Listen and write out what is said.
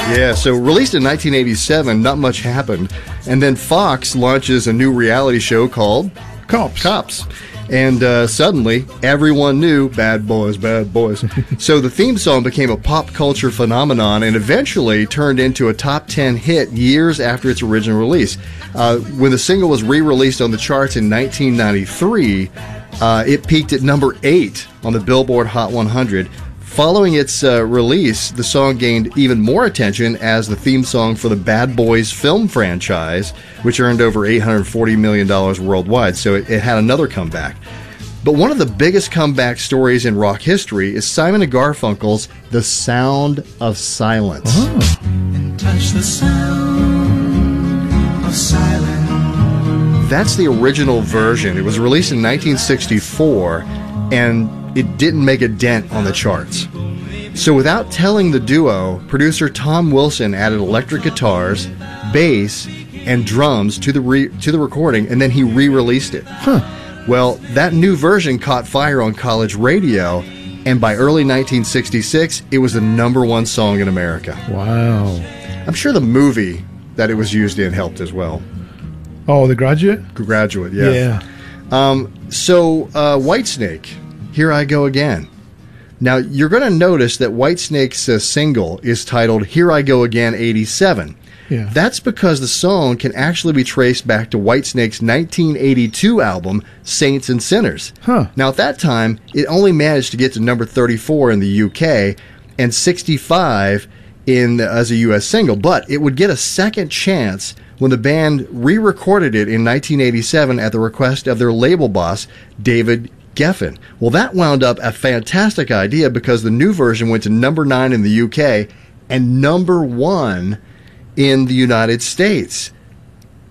Yeah, so released in 1987, not much happened. And then Fox launches a new reality show called Cops. And suddenly, everyone knew Bad Boys, Bad Boys. So the theme song became a pop culture phenomenon and eventually turned into a top 10 hit years after its original release. When the single was re-released on the charts in 1993, it peaked at number 8 on the Billboard Hot 100. Following its release, the song gained even more attention as the theme song for the Bad Boys film franchise, which earned over $840 million worldwide, so it had another comeback. But one of the biggest comeback stories in rock history is Simon & Garfunkel's The Sound of Silence. Oh. And touch the sound of silence. That's the original version. It was released in 1964, and it didn't make a dent on the charts. So without telling the duo, producer Tom Wilson added electric guitars, bass, and drums to the recording, and then he re-released it. Well, that new version caught fire on college radio, and by early 1966, it was the #1 song in America. Wow. I'm sure the movie that it was used in helped as well. Oh, The Graduate? Graduate, yeah. So Whitesnake, Here I Go Again. Now, you're going to notice that Whitesnake's single is titled Here I Go Again 87. Yeah. That's because the song can actually be traced back to Whitesnake's 1982 album, Saints and Sinners. Now, at that time, it only managed to get to number 34 in the UK and 65 as a US single, but it would get a second chance when the band re-recorded it in 1987 at the request of their label boss, David Geffen. Well, that wound up a fantastic idea because the new version went to number 9 in the UK and number 1 in the United States.